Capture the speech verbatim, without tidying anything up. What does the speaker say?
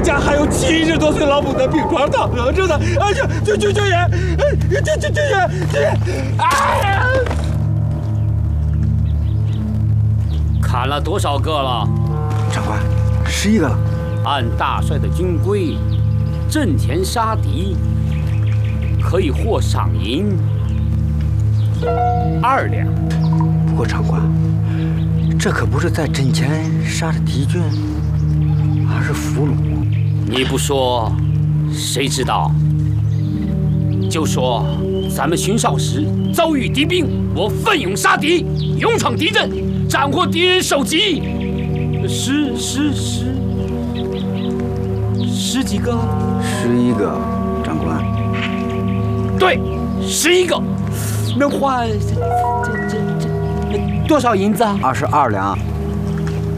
家还有七十多岁老母在病床躺着呢！哎呀，救救救援！救救救援！救援！哎呀！ 砍了多少个了？ 长官，十一个了。 按大帅的军规，阵前杀敌可以获赏银二两。 不过长官，这可不是在阵前杀的敌军，而是俘虏。 你不说，谁知道？就说咱们巡哨时遭遇敌兵，我奋勇杀敌，勇闯敌阵，斩获敌人首级，十十十十几个？ 十一个，长官。 对，十一个，能换这这这这多少银子啊？ 二十二两。